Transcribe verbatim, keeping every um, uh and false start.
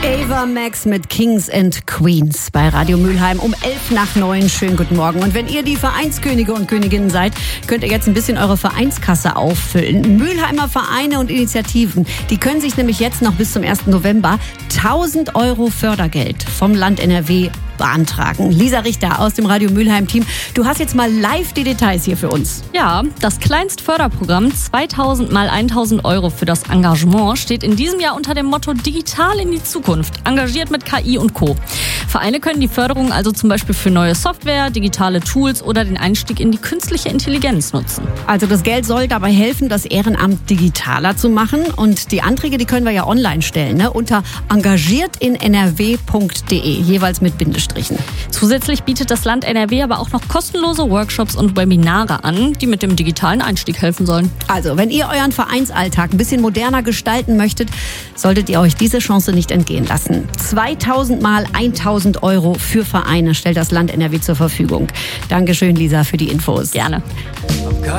Ava Max mit Kings and Queens bei Radio Mülheim um elf nach neun. Schönen guten Morgen. Und wenn ihr die Vereinskönige und Königinnen seid, könnt ihr jetzt ein bisschen eure Vereinskasse auffüllen. Mülheimer Vereine und Initiativen, die können sich nämlich jetzt noch bis zum ersten November tausend Euro Fördergeld vom Land N R W beantragen. Lisa Richter aus dem Radio Mülheim-Team, du hast jetzt mal live die Details hier für uns. Ja, das Kleinstförderprogramm zweitausend mal tausend Euro für das Engagement steht in diesem Jahr unter dem Motto Digital in die Zukunft, engagiert mit K I und Co. Vereine können die Förderung also zum Beispiel für neue Software, digitale Tools oder den Einstieg in die künstliche Intelligenz nutzen. Also das Geld soll dabei helfen, das Ehrenamt digitaler zu machen. Und die Anträge, die können wir ja online stellen, ne? Unter engagiert in n r w punkt d e, jeweils mit Bindestrichen. Zusätzlich bietet das Land N R W aber auch noch kostenlose Workshops und Webinare an, die mit dem digitalen Einstieg helfen sollen. Also, wenn ihr euren Vereinsalltag ein bisschen moderner gestalten möchtet, solltet ihr euch diese Chance nicht entgehen lassen. zweitausend mal tausend Euro für Vereine stellt das Land N R W zur Verfügung. Dankeschön, Lisa, für die Infos. Gerne.